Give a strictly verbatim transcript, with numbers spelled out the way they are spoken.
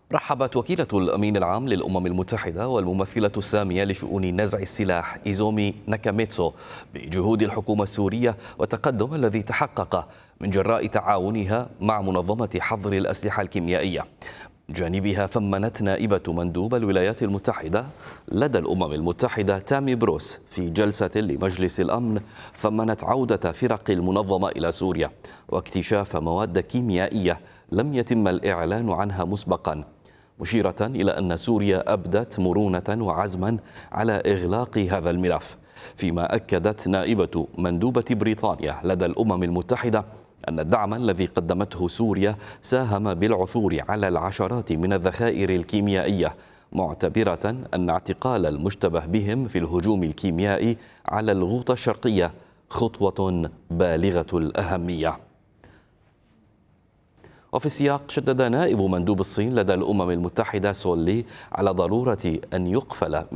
رحبت وكيلة الأمين العام للأمم المتحدة والممثلة السامية لشؤون نزع السلاح إيزومي ناكاميتسو بجهود الحكومة السورية والتقدم الذي تحقق من جراء تعاونها مع منظمة حظر الأسلحة الكيميائية. من جانبها ثمنت نائبة مندوب الولايات المتحدة لدى الأمم المتحدة تامي بروس في جلسة لمجلس الأمن ثمنت عودة فرق المنظمة إلى سوريا واكتشاف مواد كيميائية لم يتم الإعلان عنها مسبقا، مشيرة إلى أن سوريا أبدت مرونة وعزما على إغلاق هذا الملف. فيما أكدت نائبة مندوبة بريطانيا لدى الأمم المتحدة أن الدعم الذي قدمته سوريا ساهم بالعثور على العشرات من الذخائر الكيميائية، معتبرة أن اعتقال المشتبه بهم في الهجوم الكيميائي على الغوطة الشرقية خطوة بالغة الأهمية. وفي السياق شدد نائب مندوب الصين لدى الأمم المتحدة سول لي على ضرورة أن يقفل